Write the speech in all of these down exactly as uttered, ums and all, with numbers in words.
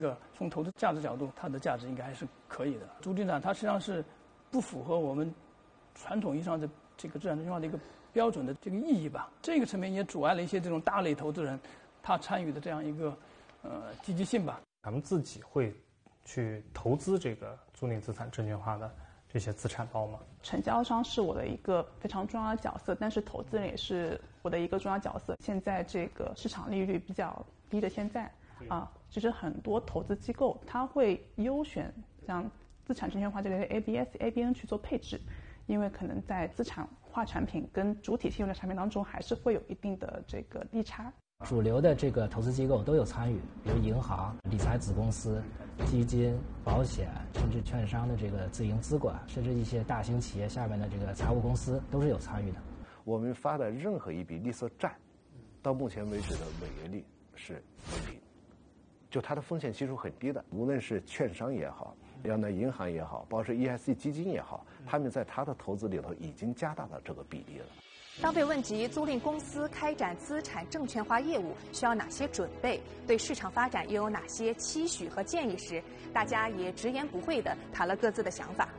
这个从投资价值角度，它的价值应该还是可以的。租赁资产它实际上是不符合我们传统意义上的这个资产证券化的一个标准的这个意义吧。这个层面也阻碍了一些这种大类投资人他参与的这样一个呃积极性吧。 咱们自己会去投资这个租赁资产证券化的这些资产包吗？ 承交商是我的一个非常重要的角色，但是投资人也是我的一个重要角色。现在这个市场利率比较低的现在啊，其实很多投资机构它会优选像资产证券化这类的 A B S、A B N 去做配置，因为可能在资产化产品跟主体信用的产品当中还是会有一定的这个利差。 主流的这个投资机构都有参与，比如银行、理财子公司、基金、保险，甚至券商的这个自营资管，甚至一些大型企业下面的这个财务公司都是有参与的。 我们发的任何一笔绿色债，到目前为止的违约率是为零，就它的风险系数很低的。无论是券商也好，要那银行也好，包括是 E S G 基金也好，他们在他的投资里头已经加大了这个比例了。 当被问及租赁公司开展资产证券化业务需要哪些准备，对市场发展又有哪些期许和建议时，大家也直言不讳地谈了各自的想法。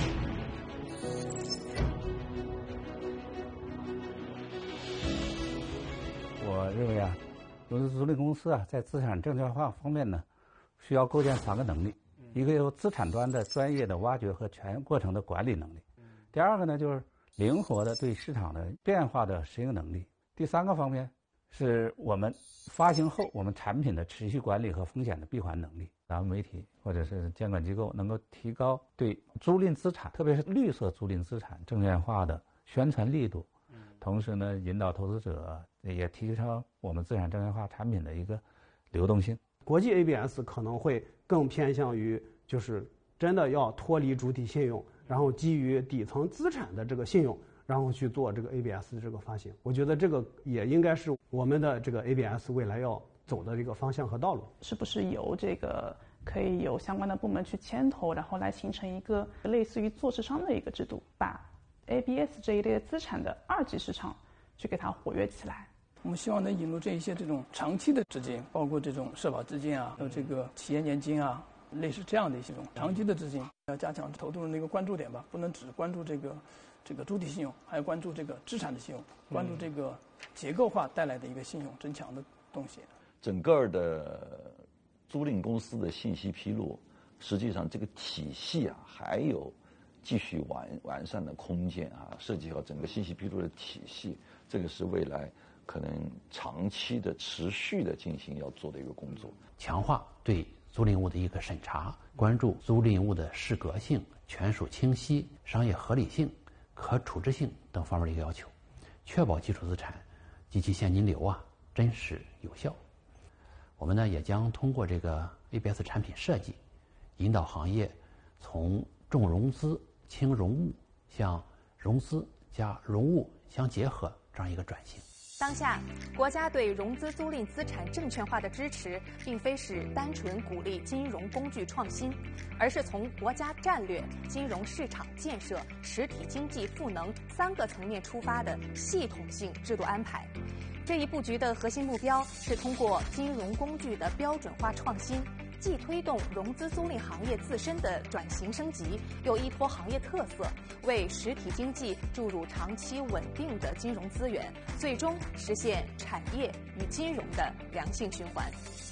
我认为啊，融资租赁公司啊，在资产证券化方面呢，需要构建三个能力：一个有资产端的专业的挖掘和全过程的管理能力；第二个呢，就是灵活的对市场的变化的适应能力；第三个方面是我们发行后我们产品的持续管理和风险的闭环能力。咱们媒体或者是监管机构能够提高对租赁资产，特别是绿色租赁资产证券化的宣传力度，同时呢，引导投资者也提升我们资产证券化产品的一个流动性。 国际 A B S 可能会更偏向于就是真的要脱离主体信用，然后基于底层资产的这个信用，然后去做这个 A B S 的这个发行。我觉得这个也应该是我们的这个 A B S 未来要走的这个方向和道路。 是不是由这个可以有相关的部门去牵头，然后来形成一个类似于做市商的一个制度，把 A B S 这一类资产的二级市场去给它活跃起来。 我们希望能引入这一些这种长期的资金，包括这种社保资金啊，还有这个企业年金啊，类似这样的一些种长期的资金，要加强投资人的一个关注点吧，不能只关注这个这个主体信用，还要关注这个资产的信用，关注这个结构化带来的一个信用增强的东西。 整个的租赁公司的信息披露，实际上这个体系啊还有继续完完善的空间啊，涉及到整个信息披露的体系，这个是未来可能长期的持续的进行要做的一个工作。 强化对租赁物的一个审查，关注租赁物的适格性、权属清晰、商业合理性、可处置性等方面的一个要求，确保基础资产及其现金流啊真实有效。我们呢也将通过这个 A B S 产品设计，引导行业从重融资轻融物向融资加融物相结合这样一个转型。 当下，国家对融资租赁资产证券化的支持，并非是单纯鼓励金融工具创新，而是从国家战略、金融市场建设、实体经济赋能三个层面出发的系统性制度安排。这一布局的核心目标是通过金融工具的标准化创新，既推动融资租赁行业自身的转型升级，又依托行业特色，为实体经济注入长期稳定的金融资源，最终实现产业与金融的良性循环。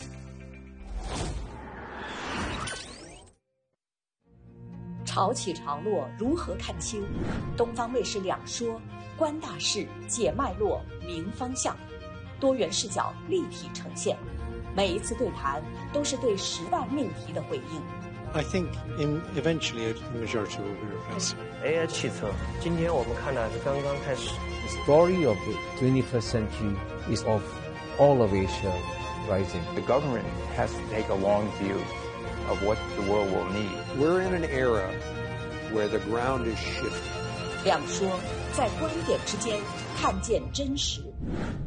潮起潮落，如何看清？东方卫视两说，观大势，解脉络，明方向，多元视角立体呈现。每一次对谈都是对时代命题的回应。 I think in eventually the majority will be replaced. A I 汽车，今天我们看的是刚刚开始。 The story of the twenty-first century is of all of Asia rising. The government has to take a long view of what the world will need. We're in an era where the ground is shifting. 两说，在观点之间看见真实。